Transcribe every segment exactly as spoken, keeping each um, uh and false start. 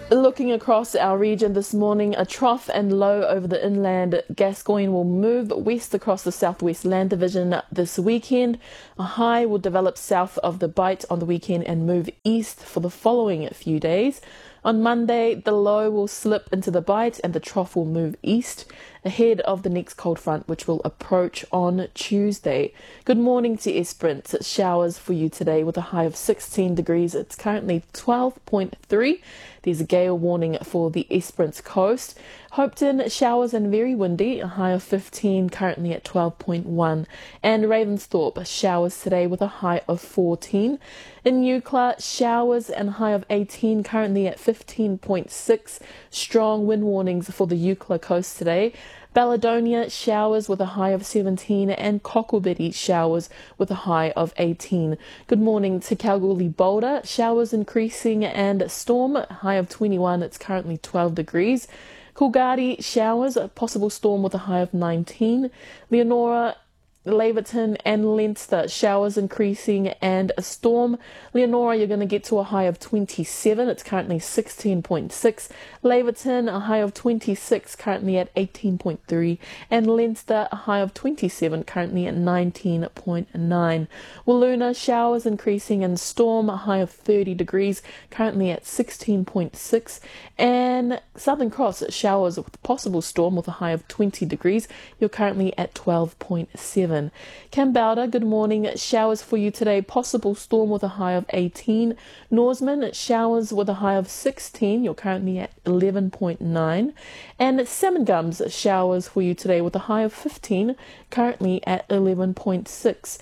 Looking across our region this morning, a trough and low over the inland Gascoyne will move west across the southwest land division this weekend. A high will develop south of the Bight on the weekend and move east for the following few days. On Monday, the low will slip into the Bight and the trough will move east ahead of the next cold front, which will approach on Tuesday. Good morning to Esperance. It's showers for you today with a high of sixteen degrees. It's currently twelve point three. There's a gale warning for the Esperance coast. Hopetoun, showers and very windy, a high of fifteen, currently at twelve point one. And Ravensthorpe, showers today with a high of fourteen. In Eucla, showers and high of eighteen, currently at fifteen point six. Strong wind warnings for the Eucla coast today. Balladonia, showers with a high of seventeen, and Cocklebiddy, showers with a high of eighteen. Good morning to Kalgoorlie Boulder, showers increasing and storm, high of twenty-one, it's currently twelve degrees. Coolgardie, showers, a possible storm with a high of nineteen. Leonora, Laverton and Leinster, showers increasing and a storm. Leonora, you're going to get to a high of twenty-seven, it's currently sixteen point six. Laverton, a high of twenty-six, currently at eighteen point three. And Leinster, a high of twenty-seven, currently at nineteen point nine. Wiluna, showers increasing and storm, a high of thirty degrees, currently at sixteen point six. And Southern Cross, showers with possible storm with a high of twenty degrees, you're currently at twelve point seven. Kambalda, good morning. Showers for you today. Possible storm with a high of eighteen. Norseman, showers with a high of sixteen. You're currently at eleven point nine. And Salmon Gums, showers for you today with a high of fifteen. Currently at eleven point six.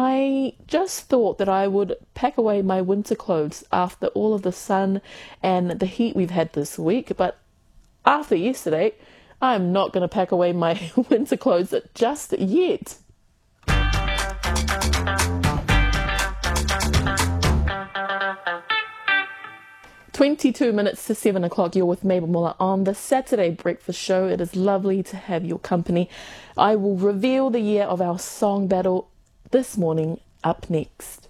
I just thought that I would pack away my winter clothes after all of the sun and the heat we've had this week. But after yesterday, I'm not going to pack away my winter clothes just yet. twenty-two minutes to seven o'clock, you're with Mabel Muller on the Saturday Breakfast Show. It is lovely to have your company. I will reveal the year of our song battle this morning up next.